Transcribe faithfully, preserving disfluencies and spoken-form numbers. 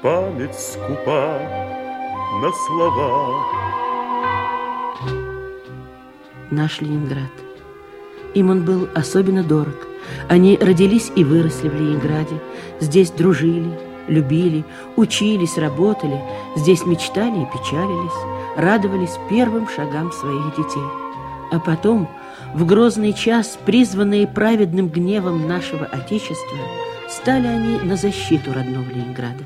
память скупа на слова. Наш Ленинград. Им он был особенно дорог. Они родились и выросли в Ленинграде. Здесь дружили, любили, учились, работали. Здесь мечтали и печалились, радовались первым шагам своих детей. А потом, в грозный час, призванные праведным гневом нашего Отечества, стали они на защиту родного Ленинграда.